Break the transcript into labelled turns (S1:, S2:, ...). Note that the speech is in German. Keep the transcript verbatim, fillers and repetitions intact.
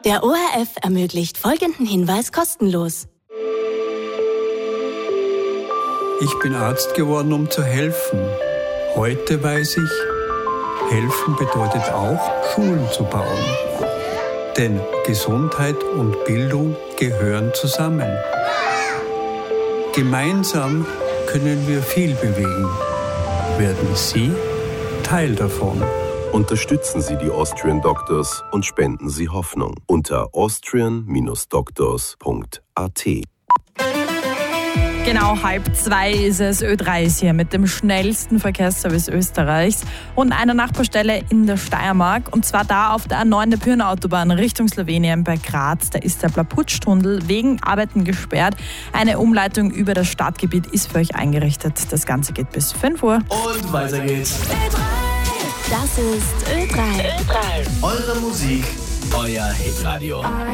S1: Der O R F ermöglicht folgenden Hinweis kostenlos.
S2: Ich bin Arzt geworden, um zu helfen. Heute weiß ich, helfen bedeutet auch, Schulen zu bauen. Denn Gesundheit und Bildung gehören zusammen. Gemeinsam können wir viel bewegen. Werden Sie Teil davon?
S3: Unterstützen Sie die Austrian Doctors und spenden Sie Hoffnung unter austrian Bindestrich doctors Punkt a t.
S4: Genau halb zwei ist es. Ö drei ist hier mit dem schnellsten Verkehrsservice Österreichs und einer Nachbarstelle in der Steiermark. Und zwar da auf der A neun der Pirna-Autobahn Richtung Slowenien bei Graz. Da ist der Blaputsch-Tunnel wegen Arbeiten gesperrt. Eine Umleitung über das Stadtgebiet ist für euch eingerichtet. Das Ganze geht bis fünf Uhr.
S5: Und weiter geht's.
S1: Das ist Ö drei.
S5: Eure Musik, euer Hitradio.